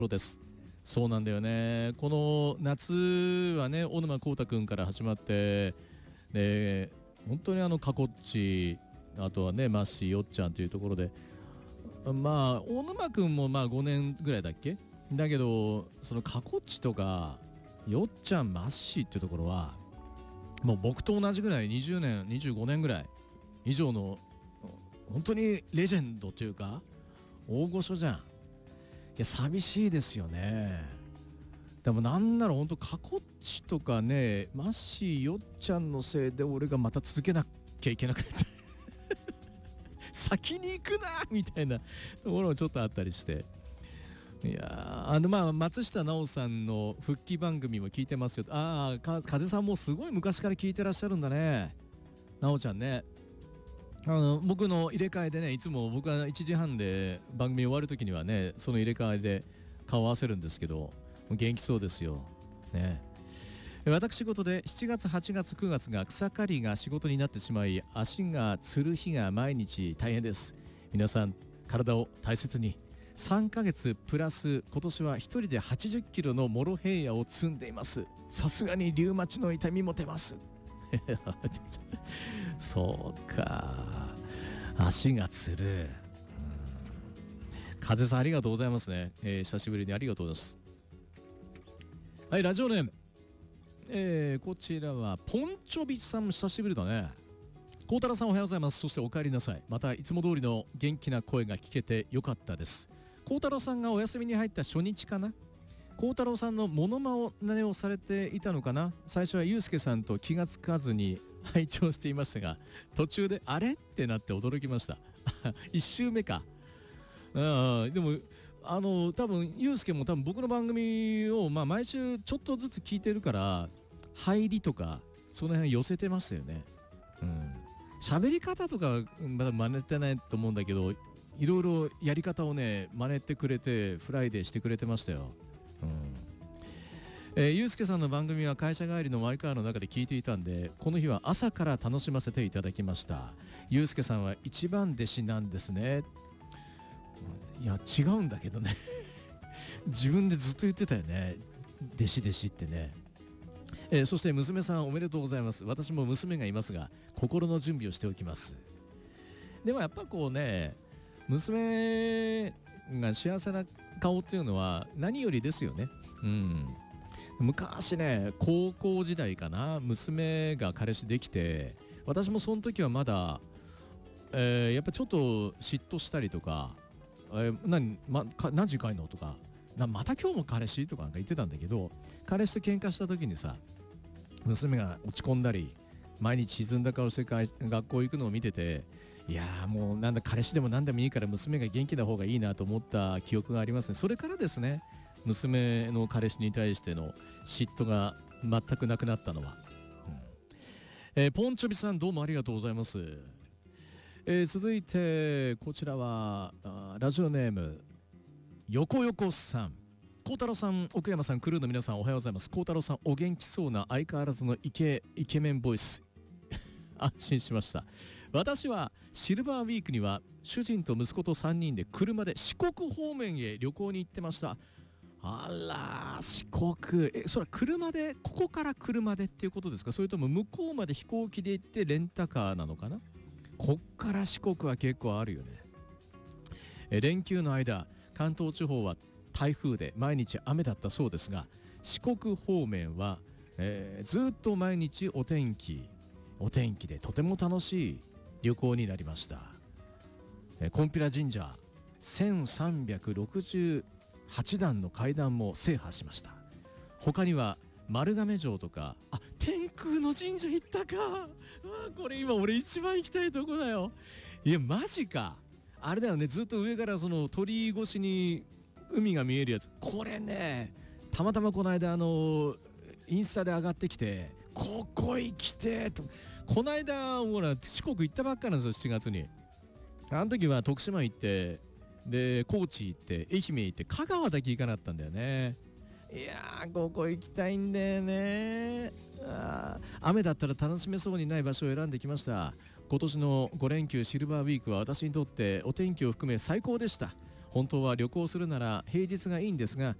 ろです。そうなんだよね。この夏はね、小沼孝太君から始まって、で本当にかこっち、あとはねマッシーよっちゃんというところで、まあ大沼君もまあ5年ぐらいだっけだけど、そのかこっちとかよっちゃんマッシーっていうところはもう僕と同じぐらい20年25年ぐらい以上の本当にレジェンドというか大御所じゃん。いや寂しいですよね。でもなんなら本当かこっちとかねマッシーよっちゃんのせいで俺がまた続けなきゃいけなくなって先に行くなみたいなところもちょっとあったりして、いやまあ松下奈緒さんの復帰番組も聞いてますよ。ああ風さんもすごい昔から聞いてらっしゃるんだね、奈緒ちゃんね。僕の入れ替えでね、いつも僕は1時半で番組終わる時にはねその入れ替えで顔を合わせるんですけど、元気そうですよね。私事で7月8月9月が草刈りが仕事になってしまい、足がつる日が毎日大変です。皆さん体を大切に。3ヶ月プラス今年は1人で80キロのモロヘイヤを積んでいます。さすがにリウマチの痛みも出ますそうか、足がつる。風さんありがとうございますね、久しぶりにありがとうございます。はい、ラジオネーム、こちらはポンチョビさん、久しぶりだね。孝太郎さんおはようございます。そしてお帰りなさい。またいつも通りの元気な声が聞けてよかったです。孝太郎さんがお休みに入った初日かな。孝太郎さんのモノマネをされていたのかな。最初はユうスケさんと気がつかずに拝聴していましたが、途中であれってなって驚きました1周目か。でも多分ユうスケも多分僕の番組を、まあ、毎週ちょっとずつ聞いてるから入りとかその辺寄せてましたよね。喋り方とかまだ真似てないと思うんだけど、いろいろやり方をね真似てくれてフライデーしてくれてましたよ。ゆうすけさんの番組は会社帰りのマイカーの中で聞いていたんで、この日は朝から楽しませていただきました。ゆうすけさんは一番弟子なんですね。いや違うんだけどね自分でずっと言ってたよね、弟子弟子ってね。そして娘さんおめでとうございます。私も娘がいますが心の準備をしておきます。でもやっぱこうね、娘が幸せな顔っていうのは何よりですよね。昔ね高校時代かな、娘が彼氏できて、私もその時はまだ、やっぱちょっと嫉妬したりとか、何時帰んのとか、また今日も彼氏とかなんか言ってたんだけど、彼氏と喧嘩した時にさ、娘が落ち込んだり毎日沈んだ顔して学校行くのを見てて、いやーもうなんだ彼氏でも何でもいいから娘が元気な方がいいなと思った記憶がありますね。それからですね、娘の彼氏に対しての嫉妬が全くなくなったのは。ポンチョビさんどうもありがとうございます。続いてこちらはラジオネーム横横さん。孝太郎さん、奥山さん、クルーの皆さんおはようございます。孝太郎さんお元気そうな相変わらずのイケメンボイス安心しました。私はシルバーウィークには主人と息子と3人で車で四国方面へ旅行に行ってました。あら四国、それは車で、ここから車でっていうことですか、それとも向こうまで飛行機で行ってレンタカーなのかな。こっから四国は結構あるよね。連休の間関東地方は台風で毎日雨だったそうですが、四国方面は、ずっと毎日お天気でとても楽しい旅行になりました。金毘羅神社1368段の階段も制覇しました。他には丸亀城とか、天空の神社行ったか。これ今俺一番行きたいとこだよ。いやマジか。あれだよね、ずっと上からその鳥居越しに海が見えるやつ。これねたまたまこの間インスタで上がってきて、ここ行きてーと。この間ほら四国行ったばっかなんですよ、7月に。あの時は徳島行って、で高知行って、愛媛行って、香川だけ行かなかったんだよね。いやーここ行きたいんだよね。雨だったら楽しめそうにない場所を選んできました。今年の5連休シルバーウィークは私にとってお天気を含め最高でした。 本当は旅行するなら平日がいいんですが